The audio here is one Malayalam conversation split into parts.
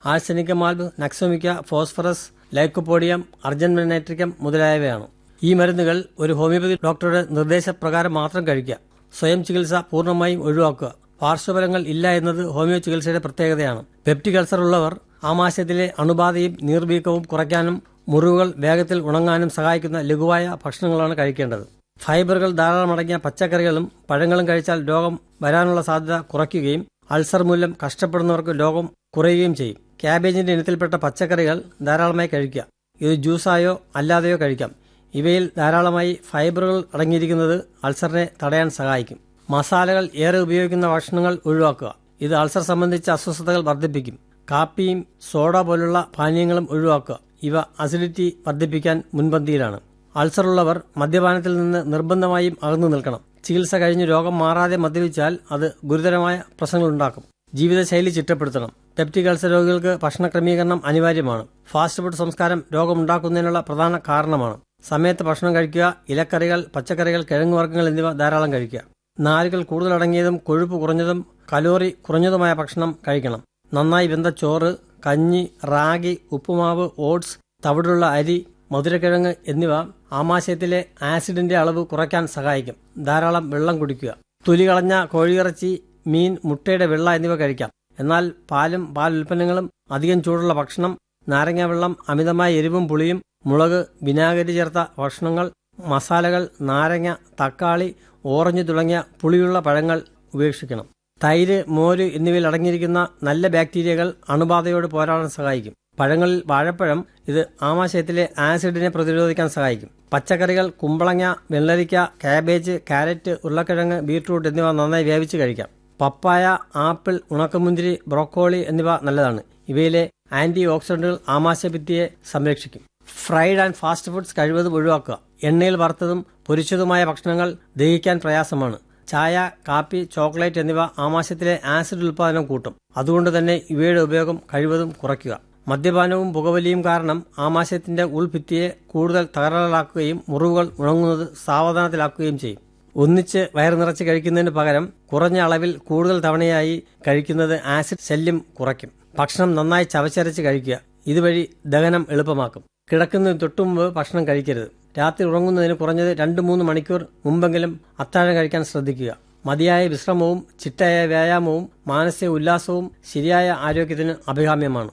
Arsenicum alb, നക്സോമിക്ക, phosphorus, lycopodium, Arjan നൈട്രിക്കം മുതലായവയാണ്. ഈ മരുന്നുകൾ ഒരു ഹോമിയോപ്പതി ഡോക്ടറുടെ നിർദ്ദേശപ്രകാരം മാത്രം കഴിക്കുക. സ്വയം ചികിത്സ പൂർണ്ണമായും ഒഴിവാക്കുക. പാർശ്വഫലങ്ങൾ ഇല്ല എന്നത് ഹോമിയോ ചികിത്സയുടെ പ്രത്യേകതയാണ്. പെപ്റ്റിക് അൾസർ ഉള്ളവർ ആമാശയത്തിലെ അണുബാധയും നീർവീക്കവും കുറയ്ക്കാനും മുറിവുകൾ വേഗത്തിൽ ഉണങ്ങാനും സഹായിക്കുന്ന ലഘുവായ ഭക്ഷണങ്ങളാണ് കഴിക്കേണ്ടത്. ഫൈബറുകൾ ധാരാളമടങ്ങിയ പച്ചക്കറികളും പഴങ്ങളും കഴിച്ചാൽ രോഗം വരാനുള്ള സാധ്യത കുറയ്ക്കുകയും അൾസർ മൂലം കഷ്ടപ്പെടുന്നവർക്ക് രോഗം കുറയുകയും ചെയ്യും. ക്യാബേജിന്റെ ഇനത്തിൽപ്പെട്ട പച്ചക്കറികൾ ധാരാളമായി കഴിക്കുക. ഇത് ജ്യൂസായോ അല്ലാതെയോ കഴിക്കാം. ഇവയിൽ ധാരാളമായി ഫൈബറുകൾ അടങ്ങിയിരിക്കുന്നത് അൾസറിനെ തടയാൻ സഹായിക്കും. മസാലകൾ ഏറെ ഉപയോഗിക്കുന്ന ഭക്ഷണങ്ങൾ ഒഴിവാക്കുക. ഇത് അൾസർ സംബന്ധിച്ച അസ്വസ്ഥതകൾ വർദ്ധിപ്പിക്കും. കാപ്പിയും സോഡ പോലുള്ള പാനീയങ്ങളും ഒഴിവാക്കുക. ഇവ അസിഡിറ്റി വർദ്ധിപ്പിക്കാൻ മുൻപന്തിയിലാണ്. അൾസറുള്ളവർ മദ്യപാനത്തിൽ നിന്ന് നിർബന്ധമായും അകന്നു നിൽക്കണം. ചികിത്സ കഴിഞ്ഞ് രോഗം മാറാതെ മദ്യപിച്ചാൽ അത് ഗുരുതരമായ പ്രശ്നങ്ങളുണ്ടാക്കും. ജീവിതശൈലി ചിട്ടപ്പെടുത്തണം. പെപ്റ്റിക് അൾസർ രോഗികൾക്ക് ഭക്ഷണ ക്രമീകരണം അനിവാര്യമാണ്. ഫാസ്റ്റ് ഫുഡ് സംസ്കാരം രോഗമുണ്ടാക്കുന്നതിനുള്ള പ്രധാന കാരണമാണ്. സമയത്ത് ഭക്ഷണം കഴിക്കുക. ഇലക്കറികൾ, പച്ചക്കറികൾ, കിഴങ്ങുവർഗ്ഗങ്ങൾ എന്നിവ ധാരാളം കഴിക്കുക. നാരുകൾ കൂടുതലടങ്ങിയതും കൊഴുപ്പ് കുറഞ്ഞതും കലോറി കുറഞ്ഞതുമായ ഭക്ഷണം കഴിക്കണം. നന്നായി വെന്ത ചോറ്, കഞ്ഞി, റാഗി, ഉപ്പുമാവ്, ഓട്സ്, തവിടുള്ള അരി, മധുരക്കിഴങ്ങ് എന്നിവ ആമാശയത്തിലെ ആസിഡിന്റെ അളവ് കുറയ്ക്കാൻ സഹായിക്കും. ധാരാളം വെള്ളം കുടിക്കുക. തൊലി കളഞ്ഞ കോഴിയിറച്ചി, മീൻ, മുട്ടയുടെ വെള്ള എന്നിവ കഴിക്കാം. എന്നാൽ പാലും പാലുൽപ്പന്നങ്ങളും, അധികം ചൂടുള്ള ഭക്ഷണം, നാരങ്ങ വെള്ളം, അമിതമായ എരിവും പുളിയും, മുളക്, വിനാഗിരി ചേർത്ത ഭക്ഷണങ്ങൾ, മസാലകൾ, നാരങ്ങ, തക്കാളി, ഓറഞ്ച് തുടങ്ങിയ പുളിയുള്ള പഴങ്ങൾ ഉപേക്ഷിക്കണം. തൈര്, മോര് എന്നിവയിൽ അടങ്ങിയിരിക്കുന്ന നല്ല ബാക്ടീരിയകൾ അണുബാധയോട് പോരാടാൻ സഹായിക്കും. പഴങ്ങളിൽ വാഴപ്പഴം ഇത് ആമാശയത്തിലെ ആസിഡിനെ പ്രതിരോധിക്കാൻ സഹായിക്കും. പച്ചക്കറികൾ കുമ്പളങ്ങ, വെള്ളരിക്ക, കാബേജ്, കാരറ്റ്, ഉരുളക്കിഴങ്ങ്, ബീട്രൂട്ട് എന്നിവ നന്നായി വേവിച്ച് കഴിക്കാം. പപ്പായ, ആപ്പിൾ, ഉണക്കമുന്തിരി, ബ്രോക്കോളി എന്നിവ നല്ലതാണ്. ഇവയിലെ ആന്റി ഓക്സിഡന്റുകൾ ആമാശയഭിത്തിയെ സംരക്ഷിക്കും. ഫ്രൈഡ് ആൻഡ് ഫാസ്റ്റ് ഫുഡ്സ് കഴിവതും ഒഴിവാക്കുക. എണ്ണയിൽ വറുത്തതും പൊരിച്ചതുമായ ഭക്ഷണങ്ങൾ ദഹിക്കാൻ പ്രയാസമാണ്. ചായ, കാപ്പി, ചോക്ലേറ്റ് എന്നിവ ആമാശയത്തിലെ ആസിഡ് ഉൽപാദനം കൂട്ടും. അതുകൊണ്ട് തന്നെ ഇവയുടെ ഉപയോഗം കഴിവതും കുറയ്ക്കുക. മദ്യപാനവും പുകവലിയും കാരണം ആമാശയത്തിന്റെ ഉൾഭിത്തിയെ കൂടുതൽ തകരാറിലാക്കുകയും മുറിവുകൾ ഉണങ്ങുന്നത് സാവധാനത്തിലാക്കുകയും ചെയ്യും. ഒന്നിച്ച് വയറ് നിറച്ച് കഴിക്കുന്നതിന് പകരം കുറഞ്ഞ അളവിൽ കൂടുതൽ തവണയായി കഴിക്കുന്നത് ആസിഡ് ശല്യം കുറയ്ക്കും. ഭക്ഷണം നന്നായി ചവച്ചരച്ച് കഴിക്കുക. ഇതുവഴി ദഹനം എളുപ്പമാക്കും. കിടക്കുന്നതിന് തൊട്ടുമുമ്പ് ഭക്ഷണം കഴിക്കരുത്. രാത്രി ഉറങ്ങുന്നതിന് കുറഞ്ഞത് 2-3 മണിക്കൂർ മുമ്പെങ്കിലും അത്താഴം കഴിക്കാൻ ശ്രദ്ധിക്കുക. മതിയായ വിശ്രമവും ചിട്ടയായ വ്യായാമവും മാനസിക ഉല്ലാസവും ശരിയായ ആരോഗ്യത്തിന് അഭികാമ്യമാണ്.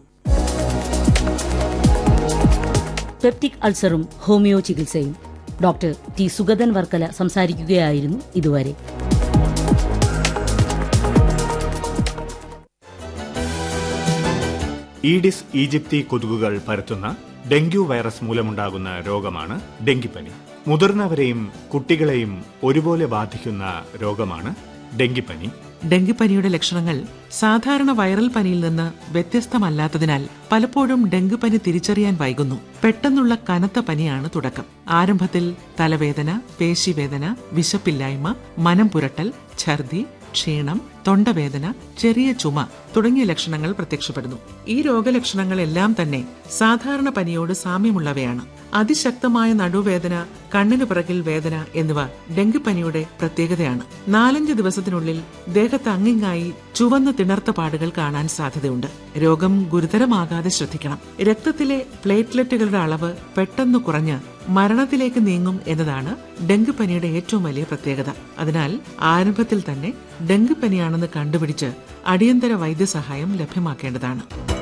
പെപ്റ്റിക് അൾസറും ഹോമിയോ ചികിത്സയും. ഡോക്ടർ ടി സുഗതൻ വർക്കല സംസാരിക്കുകയായിരുന്നു ഇതുവരെ. ഈഡിസ് ഈജിപ്തി കൊതുകുകൾ പരത്തുന്ന ഡെങ്കു വൈറസ് മൂലമുണ്ടാകുന്ന രോഗമാണ് ഡെങ്കിപ്പനി. മുതിർന്നവരെയും കുട്ടികളെയും ഒരുപോലെ ബാധിക്കുന്ന രോഗമാണ് ഡെങ്കിപ്പനി. ഡെങ്കിപ്പനിയുടെ ലക്ഷണങ്ങൾ സാധാരണ വൈറൽ പനിയിൽ നിന്ന് വ്യത്യസ്തമല്ലാത്തതിനാൽ പലപ്പോഴും ഡെങ്കിപ്പനി തിരിച്ചറിയാൻ വൈകുന്നു. പെട്ടെന്നുള്ള കനത്ത പനിയാണ് തുടക്കം. ആരംഭത്തിൽ തലവേദന, പേശിവേദന, വിശപ്പില്ലായ്മ, മനം പുരട്ടൽ, ഛർദി, ക്ഷീണം, തൊണ്ടവേദന, ചെറിയ ചുമ തുടങ്ങിയ ലക്ഷണങ്ങൾ പ്രത്യക്ഷപ്പെടുന്നു. ഈ രോഗലക്ഷണങ്ങളെല്ലാം തന്നെ സാധാരണ പനിയോട് സാമ്യമുള്ളവയാണ്. അതിശക്തമായ നടുവേദന, കണ്ണിനു പിറകിൽ വേദന എന്നിവ ഡെങ്കിപ്പനിയുടെ പ്രത്യേകതയാണ്. 4-5 ദിവസത്തിനുള്ളിൽ ദേഹത്ത് അങ്ങിങ്ങായി ചുവന്ന തിണർത്ത പാടുകൾ കാണാൻ സാധ്യതയുണ്ട്. രോഗം ഗുരുതരമാകാതെ ശ്രദ്ധിക്കണം. രക്തത്തിലെ പ്ലേറ്റ്ലെറ്റുകളുടെ അളവ് പെട്ടെന്ന് കുറഞ്ഞ് മരണത്തിലേക്ക് നീങ്ങും എന്നതാണ് ഡെങ്കിപ്പനിയുടെ ഏറ്റവും വലിയ പ്രത്യേകത. അതിനാൽ ആരംഭത്തിൽ തന്നെ ഡെങ്കിപ്പനിയാണെന്ന് കണ്ടുപിടിച്ച് അടിയന്തര വൈദ്യസഹായം ലഭ്യമാക്കേണ്ടതാണ്.